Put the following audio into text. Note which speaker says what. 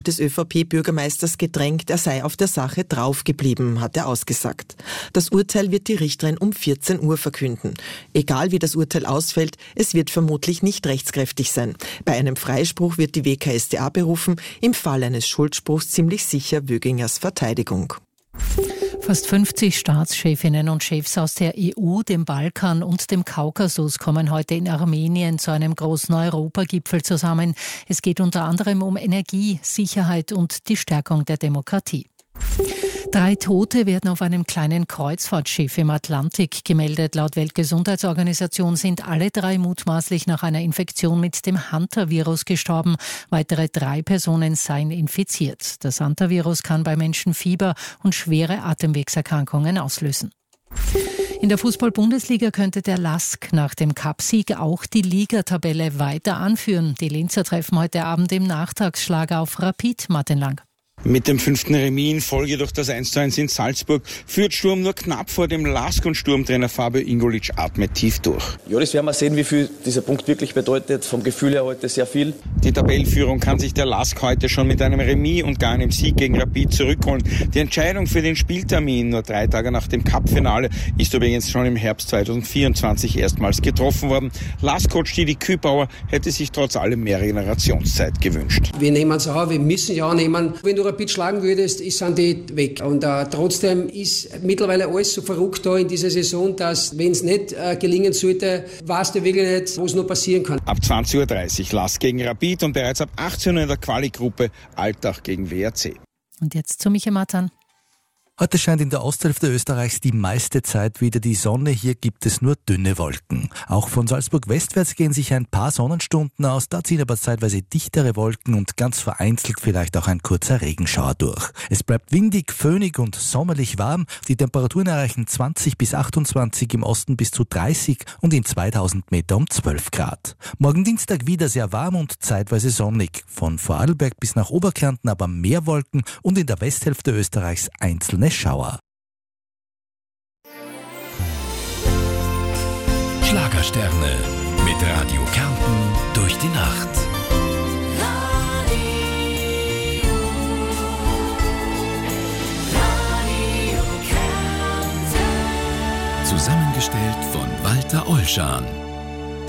Speaker 1: des ÖVP-Bürgermeisters gedrängt, er sei auf der Sache draufgeblieben, hat er ausgesagt. Das Urteil wird die Richterin um 14 Uhr verkünden. Egal wie das Urteil ausfällt, es wird vermutlich nicht rechtskräftig sein. Bei einem Freispruch wird die WKStA berufen, im Fall eines Schuldspruchs ziemlich sicher Wögingers Verteidigung.
Speaker 2: Fast 50 Staatschefinnen und Chefs aus der EU, dem Balkan und dem Kaukasus kommen heute in Armenien zu einem großen Europagipfel zusammen. Es geht unter anderem um Energie, Sicherheit und die Stärkung der Demokratie. 3 Tote werden auf einem kleinen Kreuzfahrtschiff im Atlantik gemeldet. Laut Weltgesundheitsorganisation sind alle 3 mutmaßlich nach einer Infektion mit dem Hantavirus gestorben. Weitere 3 Personen seien infiziert. Das Hantavirus kann bei Menschen Fieber und schwere Atemwegserkrankungen auslösen. In der Fußball-Bundesliga könnte der LASK nach dem Cupsieg auch die Ligatabelle weiter anführen. Die Linzer treffen heute Abend im Nachtragsschlag auf Rapid. Martin Lang.
Speaker 3: Mit dem 5. Remis in Folge durch das 1:1 in Salzburg führt Sturm nur knapp vor dem LASK und Sturmtrainer Fabio Ingolic atmet tief durch.
Speaker 4: Ja, das werden wir sehen, wie viel dieser Punkt wirklich bedeutet. Vom Gefühl her heute sehr viel.
Speaker 3: Die Tabellenführung kann sich der LASK heute schon mit einem Remis und gar einem Sieg gegen Rapid zurückholen. Die Entscheidung für den Spieltermin, nur 3 Tage nach dem Cup-Finale, ist übrigens schon im Herbst 2024 erstmals getroffen worden. LASK-Coach Didi Kübauer hätte sich trotz allem mehr Generationszeit gewünscht.
Speaker 5: Wir nehmen es an, wir müssen ja annehmen. Wenn du Rapid schlagen würdest, sind die weg. Und trotzdem ist mittlerweile alles so verrückt da in dieser Saison, dass, wenn es nicht gelingen sollte, weißt du wirklich nicht, was noch passieren kann.
Speaker 3: Ab 20.30 Uhr LASK gegen Rapid und bereits ab 18 Uhr in der Quali-Gruppe Altach gegen WRC.
Speaker 2: Und jetzt zu Michael Matan.
Speaker 6: Heute scheint in der Osthälfte Österreichs die meiste Zeit wieder die Sonne. Hier gibt es nur dünne Wolken. Auch von Salzburg westwärts gehen sich ein paar Sonnenstunden aus. Da ziehen aber zeitweise dichtere Wolken und ganz vereinzelt vielleicht auch ein kurzer Regenschauer durch. Es bleibt windig, föhnig und sommerlich warm. Die Temperaturen erreichen 20 bis 28, im Osten bis zu 30 und in 2000 Meter um 12 Grad. Morgen Dienstag wieder sehr warm und zeitweise sonnig. Von Vorarlberg bis nach Oberkärnten aber mehr Wolken und in der Westhälfte Österreichs einzelne Schauer.
Speaker 7: Schlagersterne mit Radio Kärnten durch die Nacht. Radio Kärnten. Zusammengestellt von Walter Olschan.